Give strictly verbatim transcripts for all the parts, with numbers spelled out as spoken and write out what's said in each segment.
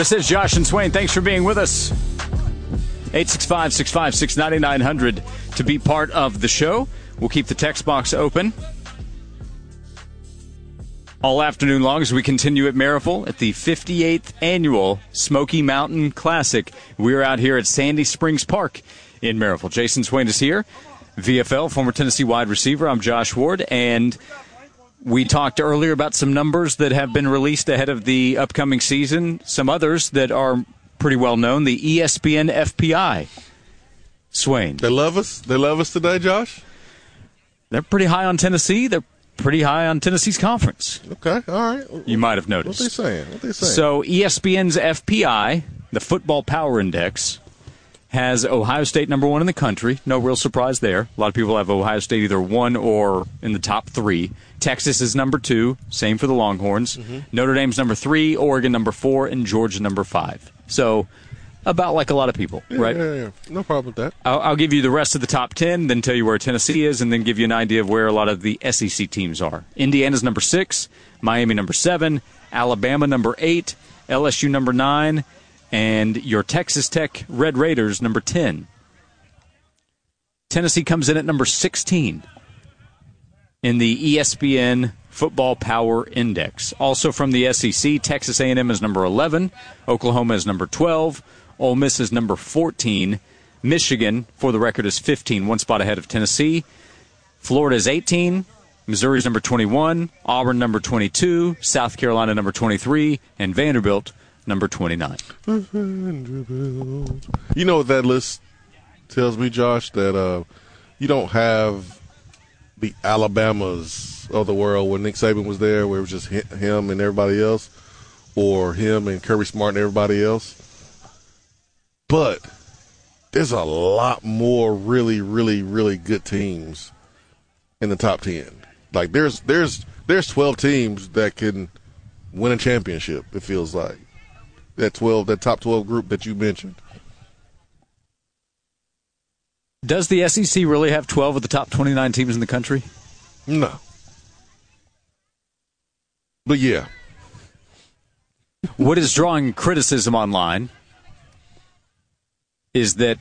This is Josh and Swain. Thanks for being with us. eight six five, six five six, nine nine zero zero to be part of the show. We'll keep the text box open all afternoon long as we continue at Maryville at the fifty-eighth Annual Smoky Mountain Classic. We're out here at Sandy Springs Park in Maryville. Jason Swain is here, V F L, former Tennessee wide receiver. I'm Josh Ward, and we talked earlier about some numbers that have been released ahead of the upcoming season, some others that are pretty well known, the E S P N F P I. Swain. They love us? They love us today, Josh? They're pretty high on Tennessee. They're pretty high on Tennessee's conference. Okay, all right. You might have noticed. What they saying? What they saying? So E S P N's F P I, the Football Power Index, has Ohio State number one in the country. No real surprise there. A lot of people have Ohio State either one or in the top three. Texas is number two. Same for the Longhorns. Mm-hmm. Notre Dame's number three, Oregon number four, and Georgia number five. So about like a lot of people, yeah, right? Yeah, yeah. No problem with that. I'll, I'll give you the rest of the top ten, then tell you where Tennessee is, and then give you an idea of where a lot of the S E C teams are. Indiana's number six, Miami number seven, Alabama number eight, L S U number nine, and your Texas Tech Red Raiders number ten. Tennessee comes in at number sixteen in the E S P N Football Power Index. Also from the S E C, Texas A and M is number eleven, Oklahoma is number twelve, Ole Miss is number fourteen, Michigan, for the record, is fifteen, one spot ahead of Tennessee. Florida is eighteen, Missouri is number twenty-one, Auburn number twenty-two, South Carolina number twenty-three, and Vanderbilt number twenty-nine. Vanderbilt. You know what that list tells me, Josh? That uh, you don't have the Alabamas of the world when Nick Saban was there, where it was just him and everybody else, or him and Kirby Smart and everybody else. But there's a lot more really, really, really good teams in the top ten. Like there's there's there's twelve teams that can win a championship, it feels like. That twelve, that top twelve group that you mentioned. Does the S E C really have twelve of the top twenty-nine teams in the country? No. But yeah. What is drawing criticism online is that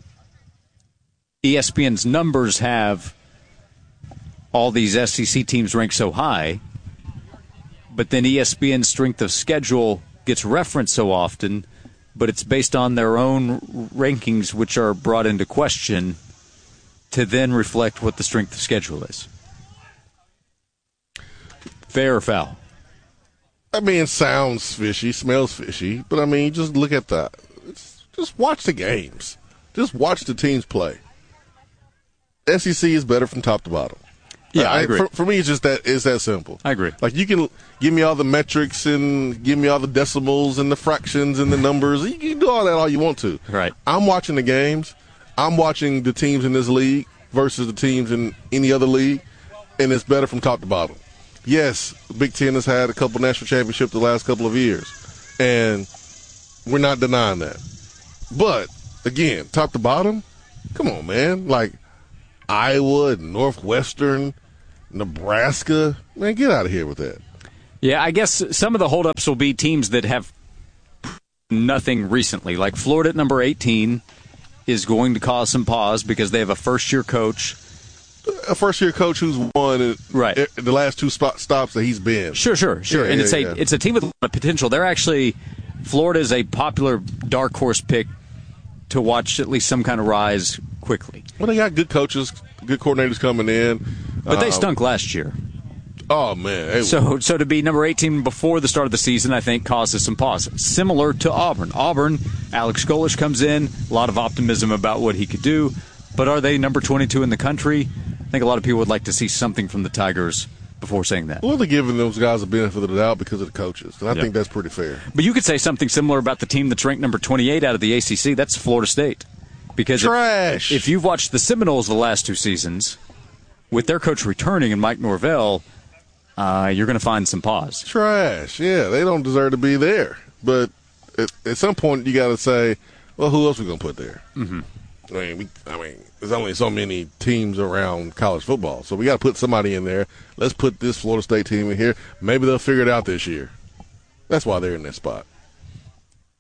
E S P N's numbers have all these S E C teams ranked so high, but then E S P N's strength of schedule gets referenced so often, but it's based on their own rankings, which are brought into question to then reflect what the strength of schedule is. Fair or foul? I mean, it sounds fishy, smells fishy, but I mean, just look at the, just watch the games. Just watch the teams play. S E C is better from top to bottom. Yeah, I, I agree. For, for me, it's just that it's that simple. I agree. Like, you can give me all the metrics and give me all the decimals and the fractions and the numbers. You can do all that all you want to. Right. I'm watching the games. I'm watching the teams in this league versus the teams in any other league, and it's better from top to bottom. Yes, Big Ten has had a couple national championships the last couple of years, and we're not denying that. But, again, top to bottom, come on, man. Like, Iowa, Northwestern, Nebraska, man, get out of here with that. Yeah, I guess some of the holdups will be teams that have nothing recently. Like Florida at number eighteen is going to cause some pause because they have a first-year coach. A first-year coach who's won right. the last two spot stops that he's been. Sure, sure, sure. Yeah, and yeah, it's a yeah. it's a team with a lot of potential. They're actually Florida is a popular dark horse pick to watch at least some kind of rise quickly. Well, they got good coaches, good coordinators coming in. But they um, stunk last year. Oh, man. Hey, so so to be number eighteen before the start of the season, I think, causes some pause. Similar to Auburn. Auburn, Alex Golesh comes in, a lot of optimism about what he could do. But are they number twenty-two in the country? I think a lot of people would like to see something from the Tigers before saying that. Well, they're giving those guys a benefit of the doubt because of the coaches. And I yep. think that's pretty fair. But you could say something similar about the team that's ranked number twenty-eight out of the A C C. That's Florida State. Because Trash. If, if you've watched the Seminoles the last two seasons, with their coach returning and Mike Norvell, uh, you're going to find some pause. Trash. Yeah, they don't deserve to be there. But at, at some point, you got to say, well, who else are we going to put there? Mm-hmm. I mean, we, I mean, there's only so many teams around college football, so we got to put somebody in there. Let's put this Florida State team in here. Maybe they'll figure it out this year. That's why they're in that spot.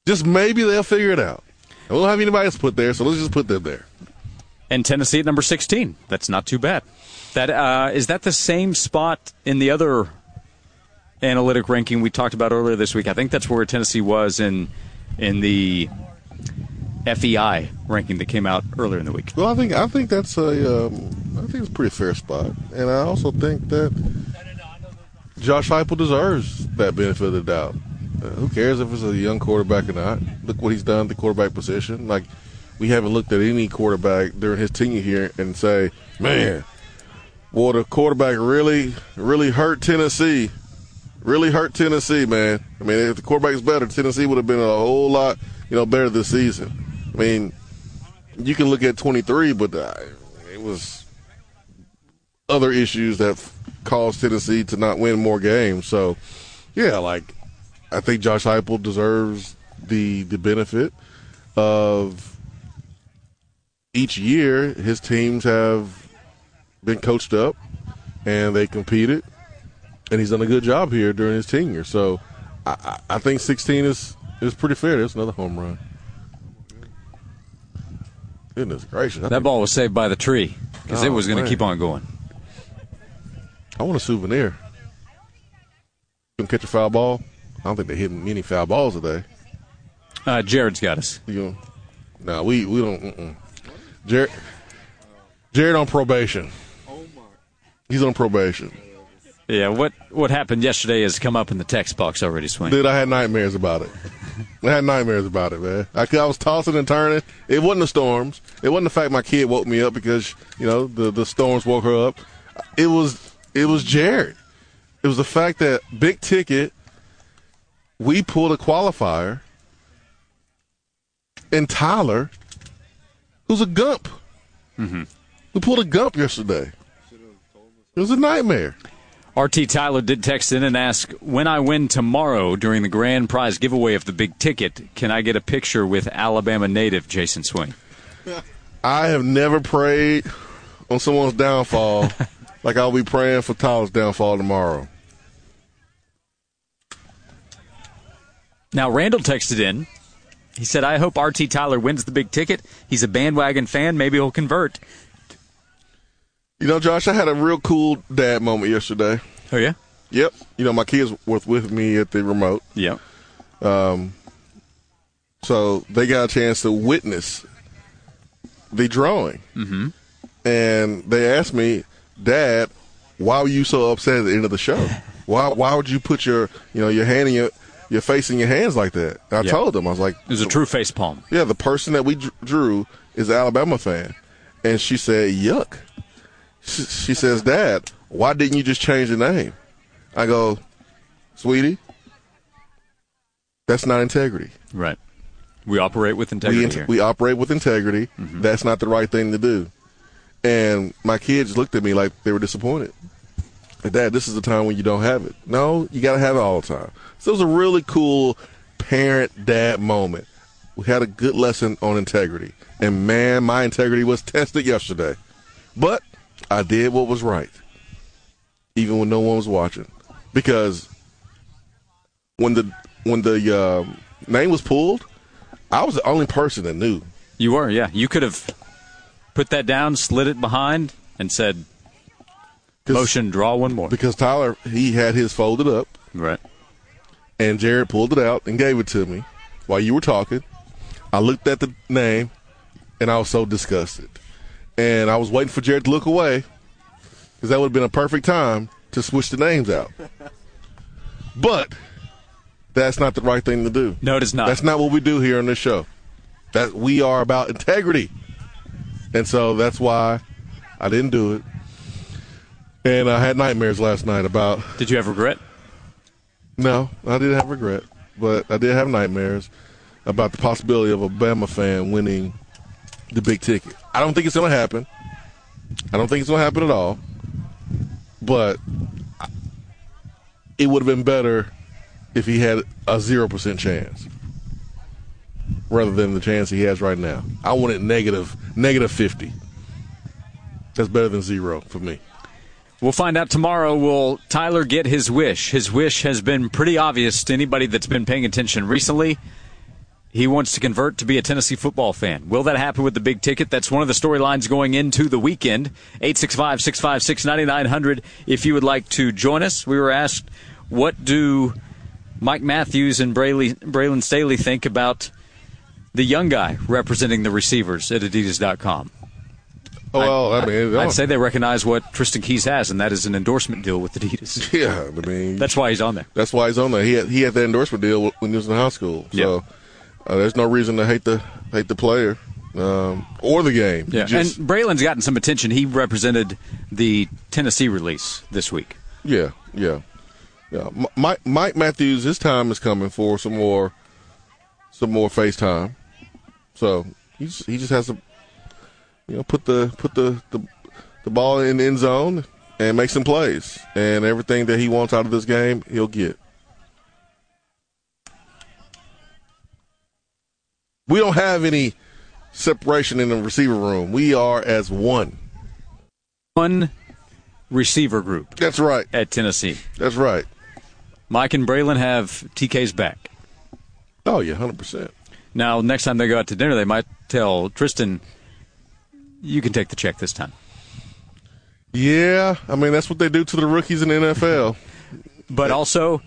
just maybe they'll figure it out. We don't have anybody else put there, so let's just put them there. And Tennessee at number sixteen. That's not too bad. That uh, is that the same spot in the other analytic ranking we talked about earlier this week? I think that's where Tennessee was in in the F E I ranking that came out earlier in the week. Well, I think I think that's a um, I think it's a pretty fair spot, and I also think that Josh Heupel deserves that benefit of the doubt. Uh, who cares if it's a young quarterback or not? Look what he's done at the quarterback position. Like, we haven't looked at any quarterback during his tenure here and say, man, boy, the quarterback really, really hurt Tennessee. Really hurt Tennessee, man. I mean, if the quarterback's better, Tennessee would have been a whole lot, you know, better this season. I mean, you can look at twenty-three, but uh, it was other issues that caused Tennessee to not win more games. So, yeah, like, I think Josh Heupel deserves the the benefit of each year his teams have been coached up and they competed, and he's done a good job here during his tenure. So I, I think sixteen is, is pretty fair. There's another home run. Goodness gracious. I that ball was saved by the tree because oh, it was going to keep on going. I want a souvenir. You can catch a foul ball. I don't think they're hitting many foul balls today. Uh, Jared's got us. You know, no, we, we don't. Mm-mm. Jared, Jared on probation. He's on probation. Yeah, what what happened yesterday has come up in the text box already, Swing. Dude, I had nightmares about it. I had nightmares about it, man. I, I was tossing and turning. It wasn't the storms. It wasn't the fact my kid woke me up because, you know, the, the storms woke her up. It was it was Jared. It was the fact that big ticket, we pulled a qualifier, and Tyler, who's a gump, mm-hmm. we pulled a gump yesterday. It was a nightmare. R T Tyler did text in and ask, when I win tomorrow during the grand prize giveaway of the big ticket, can I get a picture with Alabama native Jason Swing? I have never prayed on someone's downfall like I'll be praying for Tyler's downfall tomorrow. Now, Randall texted in. He said, I hope R T Tyler wins the big ticket. He's a bandwagon fan. Maybe he'll convert. You know, Josh, I had a real cool dad moment yesterday. Oh, yeah? Yep. You know, my kids were with me at the remote. Yeah. Um, so they got a chance to witness the drawing. Mm-hmm. And they asked me, Dad, why were you so upset at the end of the show? Why why would you put your, you know, your hand in your, your face in your hands like that? And I yep. told them, I was like. It was a true face palm. Yeah, the person that we drew is an Alabama fan. And she said, yuck. She says, Dad, why didn't you just change the name? I go, sweetie, that's not integrity. Right. We operate with integrity we, in- here. we operate with integrity. Mm-hmm. That's not the right thing to do. And my kids looked at me like they were disappointed. Dad, this is the time when you don't have it. No, you got to have it all the time. So it was a really cool parent-dad moment. We had a good lesson on integrity. And, man, my integrity was tested yesterday. But I did what was right, even when no one was watching, because when the when the uh, name was pulled, I was the only person that knew. You were, yeah. You could have put that down, slid it behind, and said, motion, draw one more. Because Tyler, he had his folded up, right, and Jared pulled it out and gave it to me while you were talking. I looked at the name, and I was so disgusted. And I was waiting for Jared to look away because that would have been a perfect time to switch the names out. But that's not the right thing to do. No, it is not. That's not what we do here on this show. That we are about integrity. And so that's why I didn't do it. And I had nightmares last night about. Did you have regret? No, I didn't have regret. But I did have nightmares about the possibility of a Bama fan winning the big ticket. I don't think it's going to happen. I don't think it's going to happen at all. But it would have been better if he had a zero percent chance rather than the chance he has right now. I want it negative, negative fifty. That's better than zero for me. We'll find out tomorrow. Will Tyler get his wish? His wish has been pretty obvious to anybody that's been paying attention recently. He wants to convert to be a Tennessee football fan. Will that happen with the big ticket? That's one of the storylines going into the weekend. eight six five, six five six, nine nine zero zero if you would like to join us. We were asked, what do Mike Matthews and Braylon, Braylon Staley think about the young guy representing the receivers at Adidas dot com? Well, I, I mean, I'd say they recognize what Tristan Keys has, and that is an endorsement deal with Adidas. Yeah, I mean, that's why he's on there. That's why he's on there. He had he had that endorsement deal when he was in high school. So yep. uh, there's no reason to hate the hate the player um, or the game. Yeah, just, and Braylon's gotten some attention. He represented the Tennessee release this week. Yeah, yeah, yeah. Mike, Mike Matthews, his time is coming for some more some more face time. So he's he just has to. You know, put the put the, the the ball in the end zone and make some plays, and everything that he wants out of this game, he'll get. We don't have any separation in the receiver room. We are as one. One receiver group. That's right. At Tennessee. That's right. Mike and Braylon have T K's back. Oh, yeah, one hundred percent. Now, next time they go out to dinner, they might tell Tristan, you can take the check this time. Yeah, I mean, that's what they do to the rookies in the N F L. But also,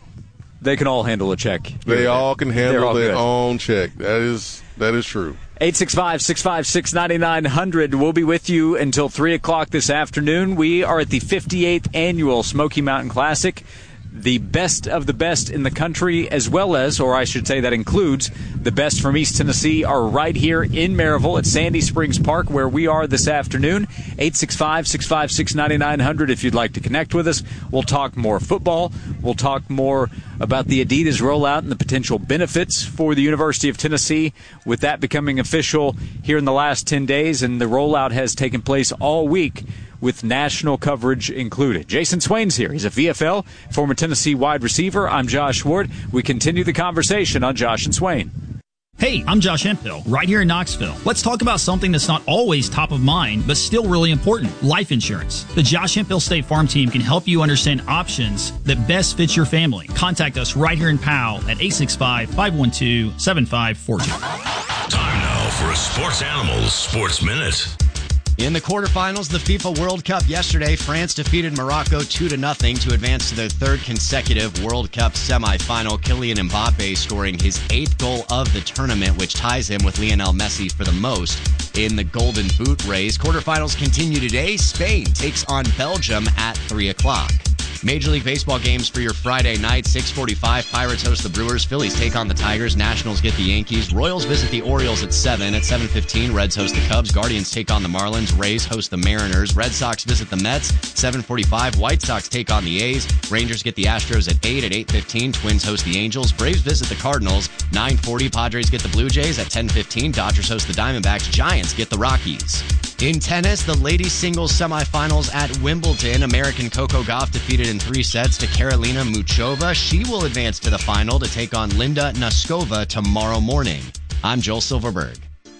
they can all handle a check. They all can handle all their good. own check. That is that is true. eight six five, six five six, nine nine zero zero. We'll be with you until three o'clock this afternoon. We are at the fifty-eighth Annual Smoky Mountain Classic. The best of the best in the country, as well as, or I should say that includes, the best from East Tennessee, are right here in Maryville at Sandy Springs Park, where we are this afternoon. eight six five, six five six, nine nine zero zero if you'd like to connect with us. We'll talk more football. We'll talk more about the Adidas rollout and the potential benefits for the University of Tennessee, with that becoming official here in the last ten days, and the rollout has taken place all week, with national coverage included. Jason Swain's here. He's a V F L, former Tennessee wide receiver. I'm Josh Ward. We continue the conversation on Josh and Swain. Hey, I'm Josh Hemphill, right here in Knoxville. Let's talk about something that's not always top of mind, but still really important, life insurance. The Josh Hemphill State Farm Team can help you understand options that best fit your family. Contact us right here in Powell at eight six five, five one two, seven five four two. Time now for a Sports Animals Sports Minute. In the quarterfinals of the FIFA World Cup yesterday, France defeated Morocco two to nothing to advance to their third consecutive World Cup semifinal. Kylian Mbappe scoring his eighth goal of the tournament, which ties him with Lionel Messi for the most in the Golden Boot race. Quarterfinals continue today. Spain takes on Belgium at three o'clock. Major League Baseball games for your Friday night, six forty-five, Pirates host the Brewers, Phillies take on the Tigers, Nationals get the Yankees, Royals visit the Orioles at seven. At seven fifteen, Reds host the Cubs, Guardians take on the Marlins, Rays host the Mariners, Red Sox visit the Mets, seven forty-five, White Sox take on the A's, Rangers get the Astros at eight. At eight fifteen, Twins host the Angels, Braves visit the Cardinals, nine forty, Padres get the Blue Jays. At ten fifteen, Dodgers host the Diamondbacks, Giants get the Rockies. In tennis, the ladies singles semifinals at Wimbledon. American Coco Gauff defeated in three sets to Karolina Muchova. She will advance to the final to take on Linda Noskova tomorrow morning. I'm Joel Silverberg.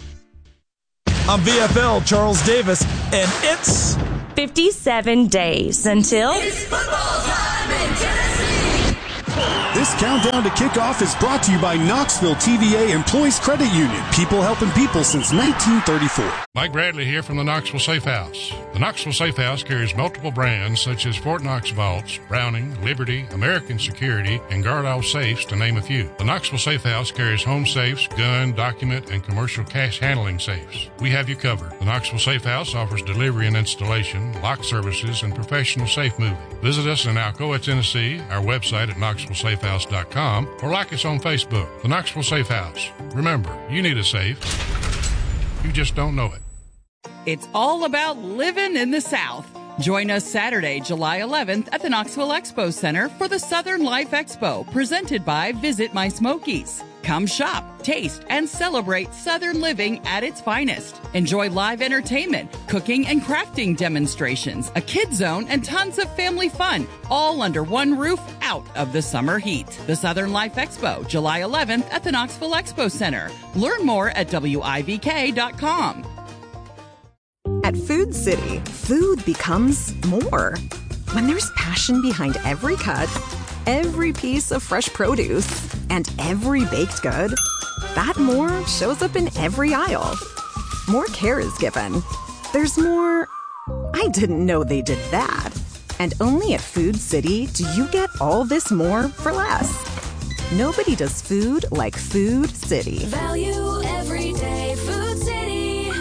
I'm V F L Charles Davis, and it's fifty-seven days until it's football time in Tennessee. This countdown to kickoff is brought to you by Knoxville T V A Employees Credit Union. People helping people since nineteen thirty-four. Mike Bradley here from the Knoxville Safe House. The Knoxville Safe House carries multiple brands such as Fort Knox Vaults, Browning, Liberty, American Security, and Guardall Safes, to name a few. The Knoxville Safe House carries home safes, gun, document, and commercial cash handling safes. We have you covered. The Knoxville Safe House offers delivery and installation, lock services, and professional safe moving. Visit us in Alcoa, Tennessee, our website at knoxville safe house dot com, or like us on Facebook. The Knoxville Safe House. Remember, you need a safe. You just don't know it. It's all about living in the South. Join us Saturday, July eleventh at the Knoxville Expo Center for the Southern Life Expo, presented by Visit My Smokies. Come shop, taste, and celebrate Southern living at its finest. Enjoy live entertainment, cooking and crafting demonstrations, a kid zone, and tons of family fun, all under one roof out of the summer heat. The Southern Life Expo, July eleventh at the Knoxville Expo Center. Learn more at W I V K dot com. At Food City, food becomes more. When there's passion behind every cut, every piece of fresh produce, and every baked good. that more shows up in every aisle. More care is given. There's more, I didn't know they did that. And only at Food City do you get all this more for less. Nobody does food like Food City. Value every day. Food City.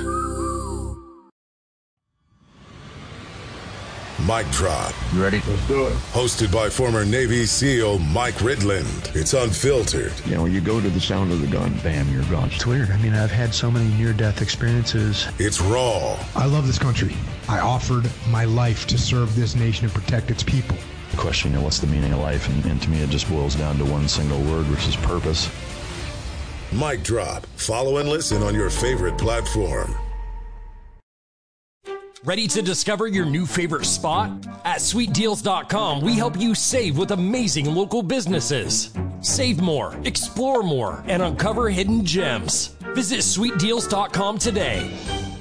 Mic Drop. You ready? Let's do it. Hosted by former Navy SEAL Mike Ridland. It's unfiltered. You know, you go to the sound of the gun, bam, you're gone. It's weird. I mean, I've had so many near-death experiences. It's raw. I love this country. I offered my life to serve this nation and protect its people. The question, you know, what's the meaning of life? And, and to me, it just boils down to one single word, which is purpose. Mic Drop. Follow and listen on your favorite platform. Ready to discover your new favorite spot? At sweet deals dot com, we help you save with amazing local businesses. Save more, explore more, and uncover hidden gems. Visit sweet deals dot com today.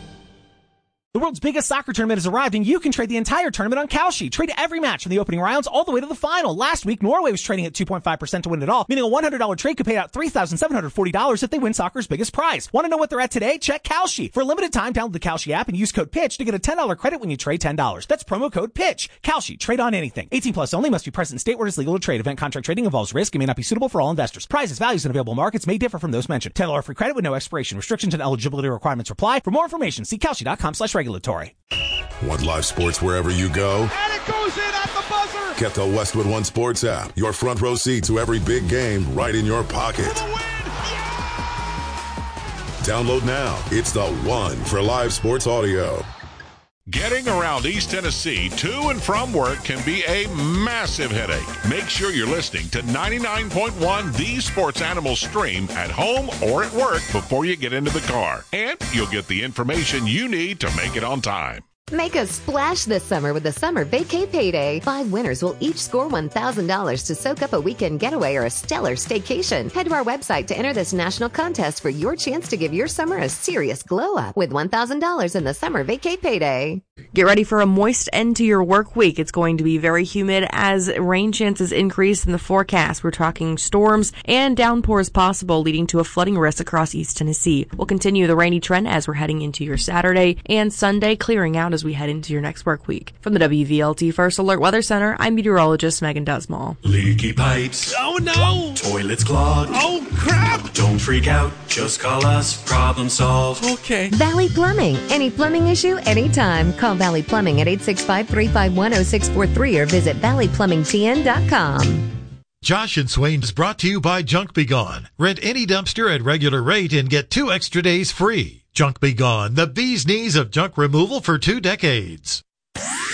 The world's biggest soccer tournament has arrived, and you can trade the entire tournament on Kalshi. Trade every match from the opening rounds all the way to the final. Last week, Norway was trading at two point five percent to win it all, meaning a one hundred dollars trade could pay out three thousand seven hundred forty dollars if they win soccer's biggest prize. Want to know what they're at today? Check Kalshi. For a limited time, download the Kalshi app and use code PITCH to get a ten dollars credit when you trade ten dollars. That's promo code PITCH. Kalshi. Trade on anything. eighteen plus only. Must be present in state where it's legal to trade. Event contract trading involves risk and may not be suitable for all investors. Prizes, values, and available markets may differ from those mentioned. ten dollars free credit with no expiration. Restrictions and eligibility requirements apply. For more information, see Kalshi dot com slash regulatory. Want live sports wherever you go? And it goes in at the buzzer! Get the Westwood One Sports app. Your front row seat to every big game right in your pocket. For the win! Yeah! Download now. It's the one for live sports audio. Getting around East Tennessee to and from work can be a massive headache. Make sure you're listening to ninety-nine point one The Sports Animal Stream at home or at work before you get into the car. And you'll get the information you need to make it on time. Make a splash this summer with the Summer Vacay Payday. Five winners will each score one thousand dollars to soak up a weekend getaway or a stellar staycation. Head to our website to enter this national contest for your chance to give your summer a serious glow up with one thousand dollars in the Summer Vacay Payday. Get ready for a moist end to your work week. It's going to be very humid as rain chances increase in the forecast. We're talking storms and downpours possible, leading to a flooding risk across East Tennessee. We'll continue the rainy trend as we're heading into your Saturday and Sunday, clearing out as we head into your next work week. From the W V L T First Alert Weather Center, I'm meteorologist Megan Dusmall. Leaky pipes. Oh no! Toilets clogged. Oh crap! Don't freak out. Just call us. Problem solved. Okay. Valley Plumbing. Any plumbing issue, anytime. Call Valley Plumbing at eight six five, three five one, zero six four three or visit valley plumbing t n dot com. Josh and Swain is brought to you by Junk Be Gone. Rent any dumpster at regular rate and get two extra days free. Junk Be Gone, the bee's knees of junk removal for two decades.